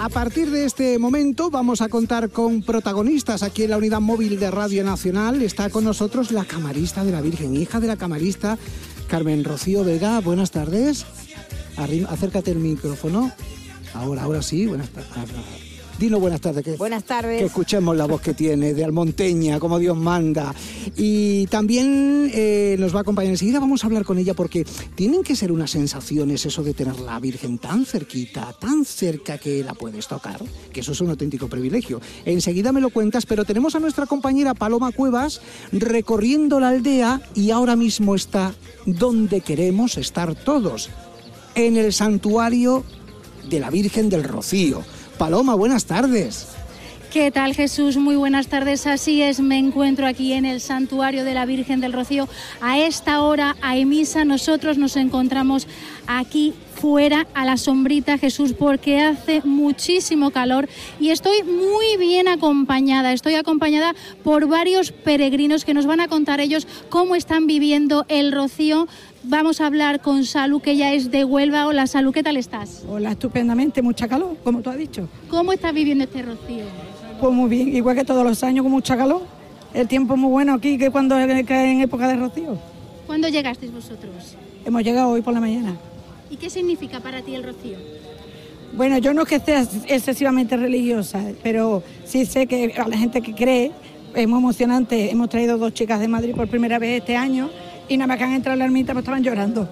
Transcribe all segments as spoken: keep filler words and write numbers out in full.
A partir de este momento vamos a contar con protagonistas aquí en la unidad móvil de Radio Nacional. Está con nosotros la camarista de la Virgen, hija de la camarista Carmen Rocío Vega. Buenas tardes. Arrim, acércate el micrófono. Ahora, ahora sí. Buenas tardes. Dino buenas tardes. Que, buenas tardes. Que escuchemos la voz que tiene de almonteña, como Dios manda. Y también eh, nos va a acompañar enseguida. Vamos a hablar con ella porque tienen que ser unas sensaciones eso de tener la Virgen tan cerquita, tan cerca que la puedes tocar, que eso es un auténtico privilegio. Enseguida me lo cuentas, pero tenemos a nuestra compañera Paloma Cuevas recorriendo la aldea y ahora mismo está donde queremos estar todos, en el santuario de la Virgen del Rocío. Paloma, buenas tardes. ¿Qué tal, Jesús? Muy buenas tardes. Así es, me encuentro aquí en el Santuario de la Virgen del Rocío. A esta hora hay misa. Nosotros nos encontramos aquí fuera a la sombrita, Jesús, porque hace muchísimo calor y estoy muy bien acompañada. Estoy acompañada por varios peregrinos que nos van a contar ellos cómo están viviendo el Rocío. Vamos a hablar con Salud, que ella es de Huelva. Hola, Salud, ¿qué tal estás? Hola, estupendamente, mucha calor, como tú has dicho. ¿Cómo estás viviendo este Rocío? Pues muy bien, igual que todos los años, con mucha calor. El tiempo es muy bueno aquí, que cuando cae en época de Rocío. ¿Cuándo llegasteis vosotros? Hemos llegado hoy por la mañana. ¿Y qué significa para ti el Rocío? Bueno, yo no es que sea excesivamente religiosa, pero sí sé que a la gente que cree es muy emocionante. Hemos traído dos chicas de Madrid por primera vez este año y nada más que han entrado en la ermita pues estaban llorando.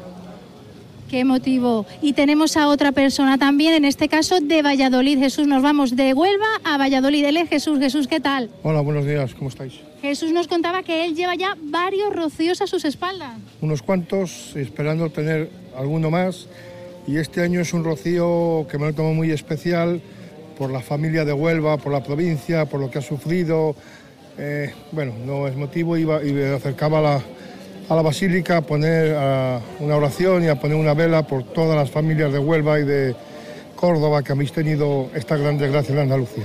Qué emotivo. Y tenemos a otra persona también, en este caso de Valladolid. Jesús, nos vamos de Huelva a Valladolid. Él es Jesús. Jesús, ¿qué tal? Hola, buenos días, ¿cómo estáis? Jesús nos contaba que él lleva ya varios rocíos a sus espaldas. Unos cuantos, esperando tener alguno más. Y este año es un rocío que me lo tomo muy especial por la familia de Huelva, por la provincia, por lo que ha sufrido. Eh, bueno, no es motivo, iba y me acercaba a la... a la Basílica a poner a una oración y a poner una vela por todas las familias de Huelva y de Córdoba que habéis tenido esta gran desgracia en Andalucía.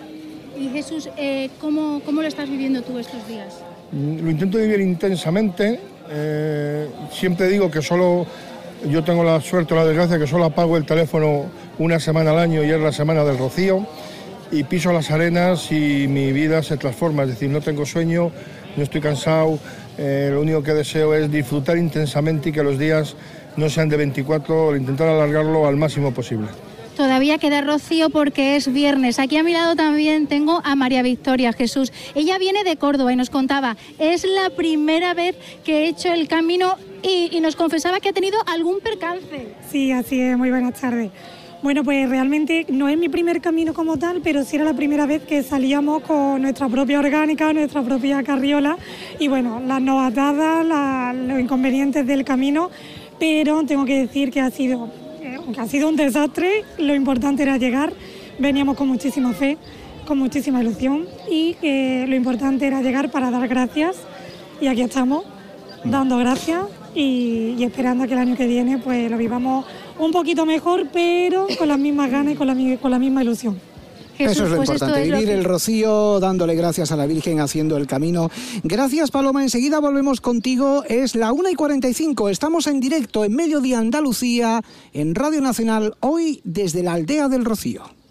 Y Jesús, eh, ¿cómo, ¿cómo lo estás viviendo tú estos días? Lo intento vivir intensamente. Eh, siempre digo que solo, yo tengo la suerte o la desgracia que solo apago el teléfono una semana al año y es la semana del Rocío, y piso las arenas y mi vida se transforma, es decir, no tengo sueño, no estoy cansado. Eh, lo único que deseo es disfrutar intensamente y que los días no sean de veinticuatro, intentar alargarlo al máximo posible. Todavía queda Rocío porque es viernes. Aquí a mi lado también tengo a María Victoria, Jesús. Ella viene de Córdoba y nos contaba, es la primera vez que he hecho el camino y, y nos confesaba que ha tenido algún percance. Sí, así es, muy buenas tardes. Bueno, pues realmente no es mi primer camino como tal, pero sí era la primera vez que salíamos con nuestra propia orgánica, nuestra propia carriola y bueno, las novatadas, la, los inconvenientes del camino, pero tengo que decir que ha sido, eh, que ha sido un desastre. Lo importante era llegar, veníamos con muchísima fe, con muchísima ilusión y eh, lo importante era llegar para dar gracias y aquí estamos, dando gracias y, y esperando que el año que viene pues lo vivamos un poquito mejor, pero con las mismas ganas y con la, con la misma ilusión. Jesús, eso es lo pues importante, es vivir lo que... el Rocío dándole gracias a la Virgen, haciendo el camino. Gracias, Paloma, enseguida volvemos contigo. Es la una y cuarenta y cinco, estamos en directo en Mediodía Andalucía, en Radio Nacional, hoy desde la aldea del Rocío.